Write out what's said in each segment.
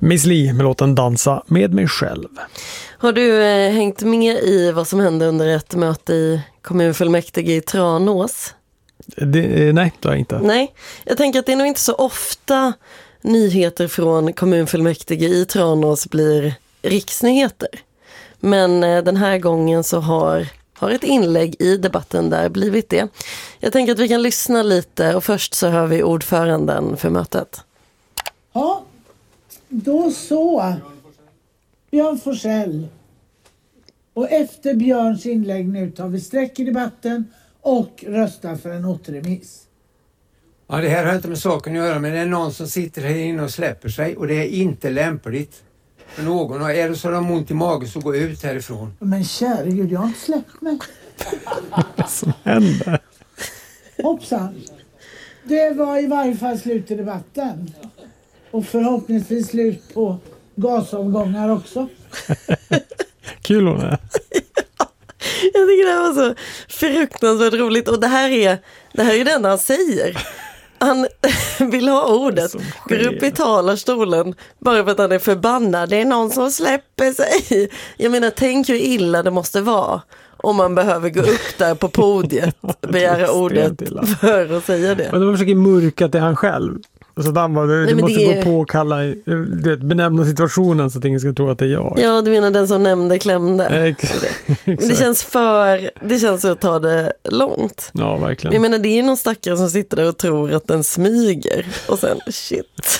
Miss Li med låten Dansa med mig själv. Har du hängt med i vad som hände under ett möte i kommunfullmäktige i Tranås? Nej, det har jag inte. Nej, jag tänker att det är nog inte så ofta nyheter från kommunfullmäktige i Tranås blir riksnyheter. Men den här gången så har ett inlägg i debatten där blivit det. Jag tänker att vi kan lyssna lite och först så hör vi ordföranden för mötet. Ja, då så. Björn Forsell. Och efter Björns inlägg nu tar vi sträck i debatten och röstar för en återremiss. Ja, det här har inte med saken att göra, men det är någon som sitter här inne och släpper sig och det är inte lämpligt för någon. Och är det så de har ont i magen så gå ut härifrån. Men kära Gud, jag har inte släppt mig. Vad som händer? Hoppsan. Det var i varje fall slut i debatten. Och förhoppningsvis slut på gasavgångar också. Kul hon är. Jag tycker det här var så fruktansvärt roligt. Och det här är det enda han säger. Han vill ha ordet. Går upp i talarstolen bara för att han är förbannad. Det är någon som släpper sig. Jag menar, tänk hur illa det måste vara om man behöver gå upp där på podiet och begära ordet för att säga det. Men de försöker murka till han själv. Så att han bara, du måste gå på och kalla, benämna situationen så att ingen ska tro att det är jag. Ja, du menar den som nämnde klämde. Men det känns att ta det långt. Ja, verkligen. Jag menar, det är någon stackare som sitter där och tror att den smyger. Och sen, shit.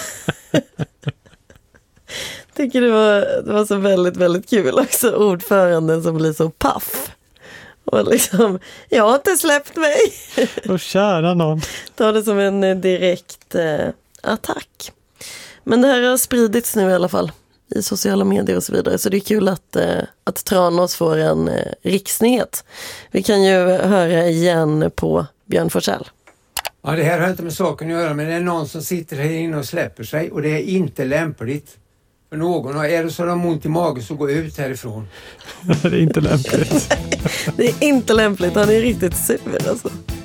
Tycker det var så väldigt, väldigt kul också. Ordföranden som blir så paff. Och liksom, jag har inte släppt mig. Och kära någon. Ta det som en direkt attack. Men det här har spridits nu i alla fall i sociala medier och så vidare. Så det är kul att Tranås får en riksnyhet. Vi kan ju höra igen på Björn Forsell. Ja, det här har inte med saken att göra, men det är någon som sitter här inne och släpper sig och det är inte lämpligt för någon. Och är det så de har ont i magen så gå ut härifrån. Det är inte lämpligt. Det är inte lämpligt, han är riktigt sur alltså.